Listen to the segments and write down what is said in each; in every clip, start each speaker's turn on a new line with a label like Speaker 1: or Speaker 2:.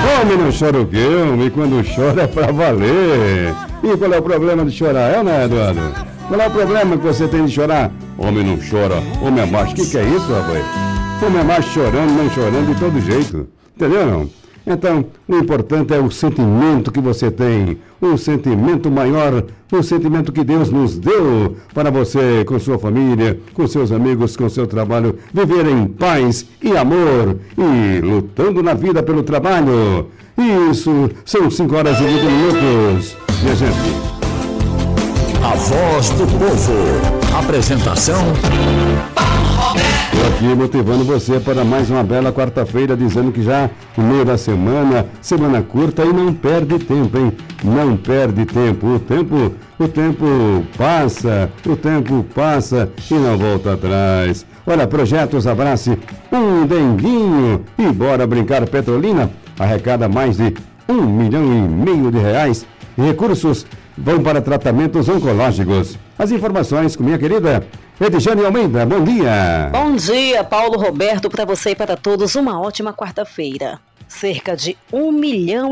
Speaker 1: Homem não chora o quê? Homem, quando chora é pra valer. E qual é o problema de chorar, né, Eduardo? Qual é o problema que você tem de chorar? Homem não chora, homem é macho. O que é isso, rapaz? Homem é macho chorando, não chorando, de todo jeito. Entendeu, não? Então, o importante é o sentimento que você tem, um sentimento maior, um sentimento que Deus nos deu para você, com sua família, com seus amigos, com seu trabalho, viver em paz e amor e lutando na vida pelo trabalho. Isso, são 5 horas e 20 minutos, minha gente.
Speaker 2: A Voz do Povo. Apresentação...
Speaker 1: Estou aqui motivando você para mais uma bela quarta-feira, dizendo que já no meio da semana curta e não perde tempo, hein? Não perde tempo. O tempo passa e não volta atrás. Olha, projetos Abrace um denguinho e bora brincar Petrolina. Arrecada mais de R$1,5 milhão. Recursos vão para tratamentos oncológicos. As informações com minha querida Edjane Almeida, bom dia.
Speaker 3: Bom dia, Paulo Roberto, para você e para todos, uma ótima quarta-feira. Cerca de R$1,5 milhão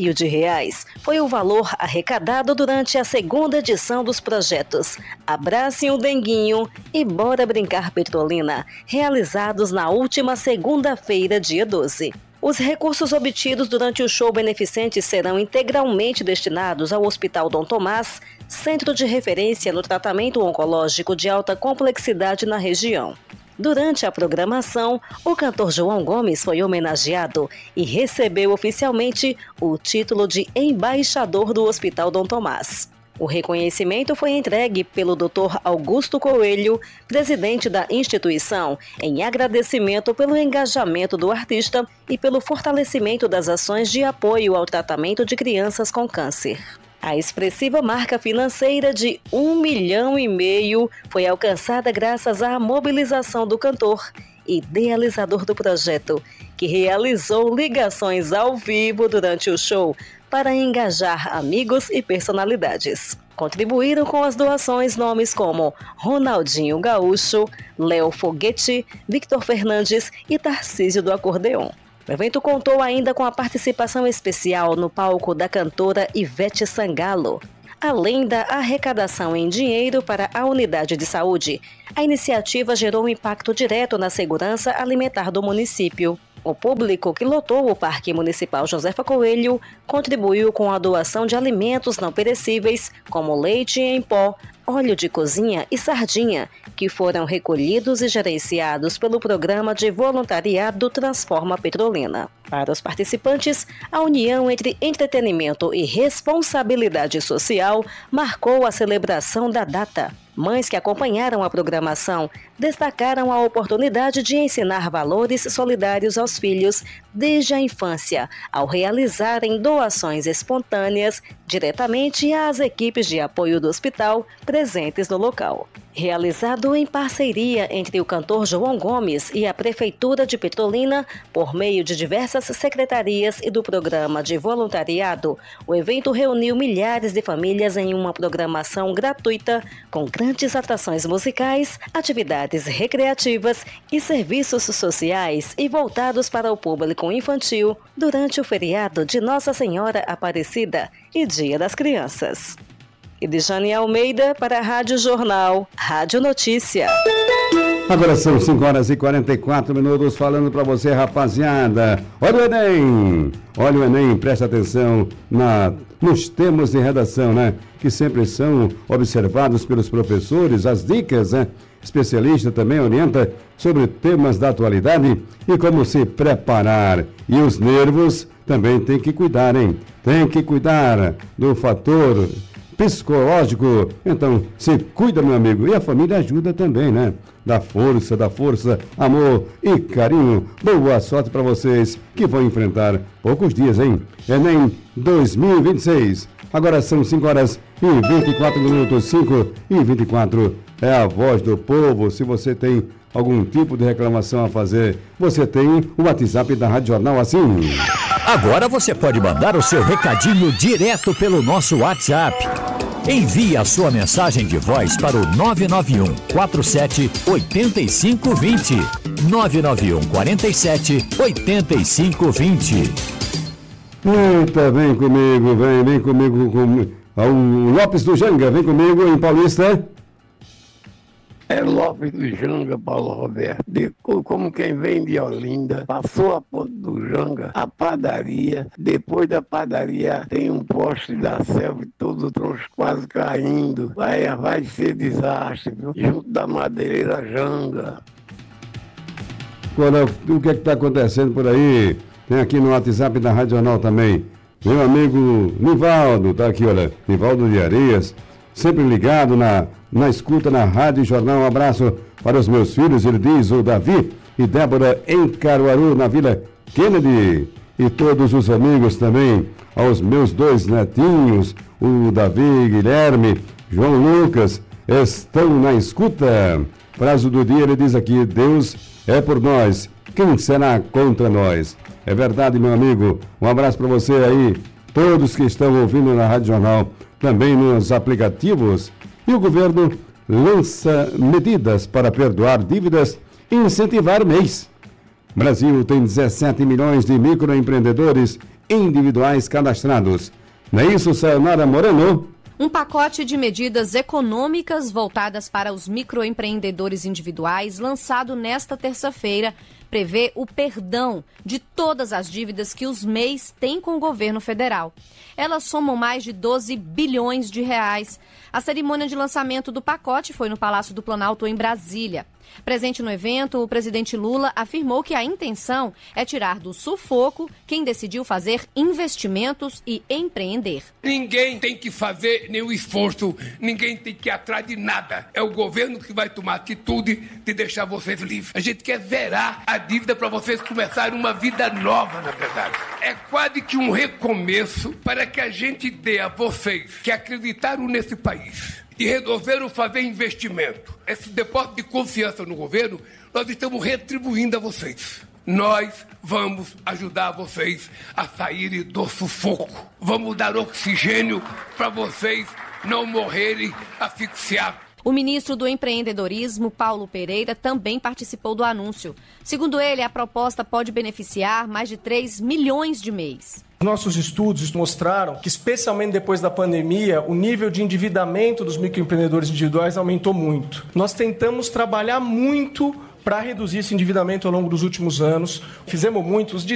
Speaker 3: foi o valor arrecadado durante a segunda edição dos projetos Abrace um Denguinho e Bora Brincar Petrolina, realizados na última segunda-feira, dia 12. Os recursos obtidos durante o show beneficente serão integralmente destinados ao Hospital Dom Tomás, centro de referência no tratamento oncológico de alta complexidade na região. Durante a programação, o cantor João Gomes foi homenageado e recebeu oficialmente o título de embaixador do Hospital Dom Tomás. O reconhecimento foi entregue pelo Dr. Augusto Coelho, presidente da instituição, em agradecimento pelo engajamento do artista e pelo fortalecimento das ações de apoio ao tratamento de crianças com câncer. A expressiva marca financeira de R$1,5 milhão foi alcançada graças à mobilização do cantor, idealizador do projeto, que realizou ligações ao vivo durante o show para engajar amigos e personalidades. Contribuíram com as doações nomes como Ronaldinho Gaúcho, Léo Foguete, Victor Fernandes e Tarcísio do Acordeon. O evento contou ainda com a participação especial no palco da cantora Ivete Sangalo. Além da arrecadação em dinheiro para a unidade de saúde, a iniciativa gerou um impacto direto na segurança alimentar do município. O público que lotou o Parque Municipal Josefa Coelho contribuiu com a doação de alimentos não perecíveis, como leite em pó, óleo de cozinha e sardinha, que foram recolhidos e gerenciados pelo Programa de Voluntariado Transforma Petrolina. Para os participantes, a união entre entretenimento e responsabilidade social marcou a celebração da data. Mães que acompanharam a programação destacaram a oportunidade de ensinar valores solidários aos filhos desde a infância, ao realizarem doações espontâneas diretamente às equipes de apoio do hospital presentes no local. Realizado em parceria entre o cantor João Gomes e a Prefeitura de Petrolina, por meio de diversas secretarias e do Programa de Voluntariado, o evento reuniu milhares de famílias em uma programação gratuita, com grandes atrações musicais, atividades recreativas e serviços sociais e voltados para o público infantil durante o feriado de Nossa Senhora Aparecida e Dia das Crianças. Edjane Almeida para a Rádio Jornal, Rádio Notícia.
Speaker 1: Agora são 5 horas e 44 minutos, falando para você, rapaziada. Olha o Enem, presta atenção nos temas de redação, né? Que sempre são observados pelos professores, as dicas, né? Especialista também orienta sobre temas da atualidade e como se preparar. E os nervos também tem que cuidar, hein? Tem que cuidar do fator psicológico. Então, se cuida, meu amigo. E a família ajuda também, né? Dá força, amor e carinho. Boa sorte para vocês que vão enfrentar poucos dias, hein? Enem 2026. Agora são 5 horas e 24 minutos. 5 e 24 é a Voz do Povo. Se você tem algum tipo de reclamação a fazer, você tem o WhatsApp da Rádio Jornal assim.
Speaker 2: Agora você pode mandar o seu recadinho direto pelo nosso WhatsApp. Envie a sua mensagem de voz para o 991 47 85 20. 991 47 85 20.
Speaker 1: Eita, vem comigo, vem comigo. O Lopes do Janga, vem comigo em Paulista.
Speaker 4: É Lopes do Janga, Paulo Roberto. Como quem vem de Olinda, passou a ponte do Janga, a padaria. Depois da padaria tem um poste da selva e todo o tronco quase caindo. Vai ser desastre, viu? Junto da madeireira Janga.
Speaker 1: Agora, o que é que está acontecendo por aí? Tem aqui no WhatsApp da Rádio Jornal também. Meu amigo Nivaldo, tá aqui, olha. Nivaldo de Arias, sempre ligado na escuta na Rádio Jornal. Um abraço para os meus filhos, ele diz, o Davi e Débora em Caruaru, na Vila Kennedy. E todos os amigos também, aos meus 2 netinhos, o Davi e Guilherme, João Lucas, estão na escuta. Prazo do dia, ele diz aqui, Deus é por nós, quem será contra nós? É verdade, meu amigo. Um abraço para você aí, todos que estão ouvindo na Rádio Jornal, também nos aplicativos. E o governo lança medidas para perdoar dívidas e incentivar o mês. Brasil tem 17 milhões de microempreendedores individuais cadastrados. Não é isso, Sayonara Moreno?
Speaker 5: Um pacote de medidas econômicas voltadas para os microempreendedores individuais, lançado nesta terça-feira, prevê o perdão de todas as dívidas que os MEIs têm com o governo federal. Elas somam mais de 12 bilhões de reais. A cerimônia de lançamento do pacote foi no Palácio do Planalto, em Brasília. Presente no evento, o presidente Lula afirmou que a intenção é tirar do sufoco quem decidiu fazer investimentos e empreender.
Speaker 6: Ninguém tem que fazer nenhum esforço, ninguém tem que ir atrás de nada. É o governo que vai tomar atitude de deixar vocês livres. A gente quer zerar a dívida para vocês começarem uma vida nova, na verdade. É quase que um recomeço para que a gente dê a vocês que acreditaram nesse país e resolveram fazer investimento. Esse depósito de confiança no governo, nós estamos retribuindo a vocês. Nós vamos ajudar vocês a saírem do sufoco. Vamos dar oxigênio para vocês não morrerem asfixiados.
Speaker 5: O ministro do Empreendedorismo, Paulo Pereira, também participou do anúncio. Segundo ele, a proposta pode beneficiar mais de 3 milhões de MEIs.
Speaker 7: Nossos estudos mostraram que, especialmente depois da pandemia, o nível de endividamento dos microempreendedores individuais aumentou muito. Nós tentamos trabalhar muito para reduzir esse endividamento ao longo dos últimos anos. Fizemos muito. Os